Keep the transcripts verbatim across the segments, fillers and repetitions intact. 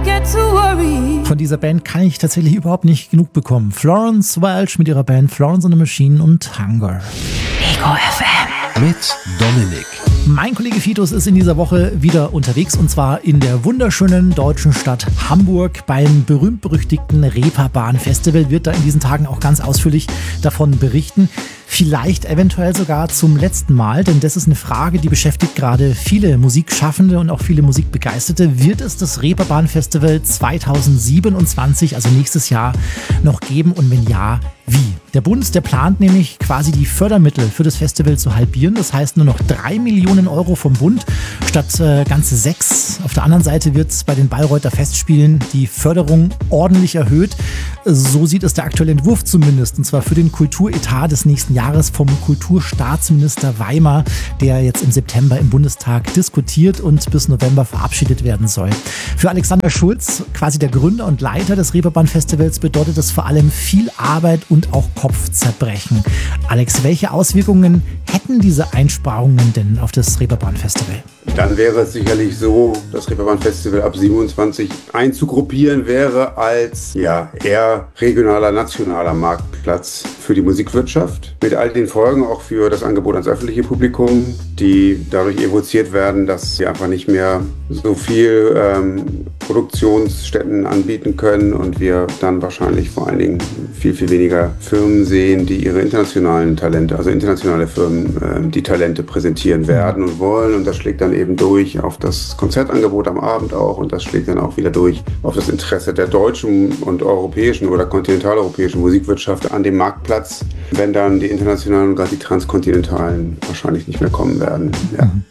Von dieser Band kann ich tatsächlich überhaupt nicht genug bekommen. Florence Welch mit ihrer Band Florence and the Machine und Hunger. Ego F M. Mit Dominik. Mein Kollege Fitus ist in dieser Woche wieder unterwegs und zwar in der wunderschönen deutschen Stadt Hamburg beim berühmt-berüchtigten Reeperbahn-Festival. Wird da in diesen Tagen auch ganz ausführlich davon berichten. Vielleicht eventuell sogar zum letzten Mal, denn das ist eine Frage, die beschäftigt gerade viele Musikschaffende und auch viele Musikbegeisterte. Wird es das Reeperbahn-Festival zwanzig siebenundzwanzig, also nächstes Jahr, noch geben und wenn ja, wie? Der Bund, der plant nämlich quasi die Fördermittel für das Festival zu halbieren. Das heißt nur noch drei Millionen Euro vom Bund statt äh, ganze sechs. Auf der anderen Seite wird bei den Bayreuther Festspielen die Förderung ordentlich erhöht. So sieht es der aktuelle Entwurf zumindest. Und zwar für den Kulturetat des nächsten Jahres vom Kulturstaatsminister Weimar, der jetzt im September im Bundestag diskutiert und bis November verabschiedet werden soll. Für Alexander Schulz, quasi der Gründer und Leiter des Reeperbahn-Festivals, bedeutet das vor allem viel Arbeit und auch Kopfzerbrechen. Alex, welche Auswirkungen hätten diese Einsparungen denn auf das Reeperbahn-Festival? Dann wäre es sicherlich so, das Reeperbahn-Festival ab siebenundzwanzig einzugruppieren wäre als ja, eher regionaler, nationaler Marktplatz für die Musikwirtschaft. Mit all den Folgen auch für das Angebot ans öffentliche Publikum, die dadurch evoziert werden, dass sie einfach nicht mehr so viel ähm, Produktionsstätten anbieten können und wir dann wahrscheinlich vor allen Dingen viel, viel weniger Firmen sehen, die ihre internationalen Talente, also internationale Firmen, ähm, die Talente präsentieren werden und wollen. Und das schlägt dann eben durch auf das Konzertangebot am Abend auch und das schlägt dann auch wieder durch auf das Interesse der deutschen und europäischen oder kontinentaleuropäischen Musikwirtschaft an dem Marktplatz, wenn dann die internationalen und gerade die transkontinentalen wahrscheinlich nicht mehr kommen werden. Ja. Mhm.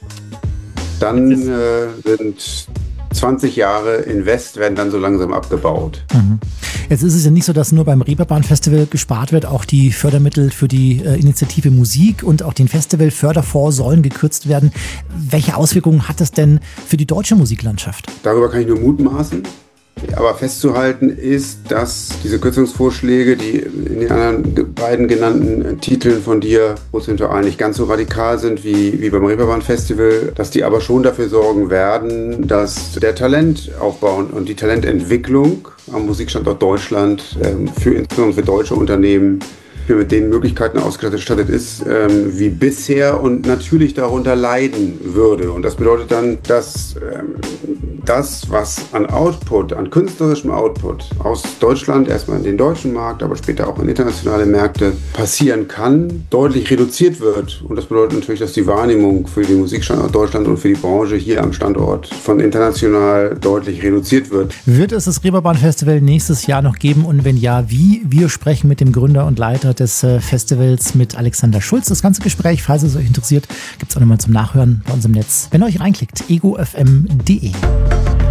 Dann äh, sind zwanzig Jahre Invest werden dann so langsam abgebaut. Mhm. Jetzt ist es ja nicht so, dass nur beim Reeperbahn-Festival gespart wird. Auch die Fördermittel für die äh, Initiative Musik und auch den Festival-Förderfonds sollen gekürzt werden. Welche Auswirkungen hat das denn für die deutsche Musiklandschaft? Darüber kann ich nur mutmaßen. Aber festzuhalten ist, dass diese Kürzungsvorschläge, die in den anderen beiden genannten Titeln von dir prozentual nicht ganz so radikal sind wie, wie beim Reeperbahn-Festival, dass die aber schon dafür sorgen werden, dass der Talentaufbau und die Talententwicklung am Musikstandort Deutschland für insbesondere für deutsche Unternehmen mit den Möglichkeiten ausgestattet ist, ähm, wie bisher und natürlich darunter leiden würde. Und das bedeutet dann, dass ähm, das, was an Output, an künstlerischem Output aus Deutschland, erstmal in den deutschen Markt, aber später auch in internationale Märkte passieren kann, deutlich reduziert wird. Und das bedeutet natürlich, dass die Wahrnehmung für den Musikstandort Deutschland und für die Branche hier am Standort von international deutlich reduziert wird. Wird es das Reeperbahn-Festival nächstes Jahr noch geben und wenn ja, wie? Wir sprechen mit dem Gründer und Leiter des Festivals mit Alexander Schulz. Das ganze Gespräch, falls es euch interessiert, gibt es auch nochmal zum Nachhören bei uns im Netz. Wenn ihr euch reinklickt, ego f m punkt d e.